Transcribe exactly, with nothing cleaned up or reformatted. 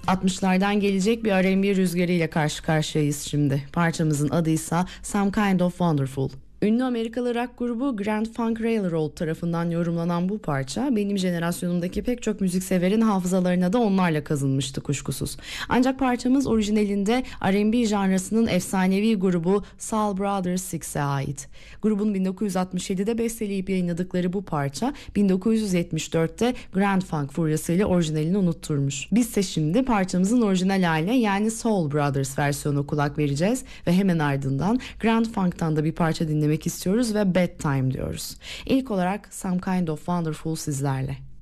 altmışlardan gelecek bir R and B rüzgarıyla karşı karşıyayız şimdi. Parçamızın adıysa Some Kind of Wonderful. Ünlü Amerikalı rock grubu Grand Funk Railroad tarafından yorumlanan bu parça benim jenerasyonumdaki pek çok müzikseverin hafızalarına da onlarla kazınmıştı kuşkusuz. Ancak parçamız orijinalinde R and B janrasının efsanevi grubu Soul Brothers Six'e ait. Grubun bin dokuz yüz altmış yedide besteleyip yayınladıkları bu parça bin dokuz yüz yetmiş dörtte Grand Funk furyasıyla orijinalini unutturmuş. Bizse şimdi parçamızın orijinal haline yani Soul Brothers versiyonu kulak vereceğiz ve hemen ardından Grand Funk'tan da bir parça dinlemek istiyoruz ve Bedtime diyoruz. İlk olarak Some Kind of Wonderful sizlerle.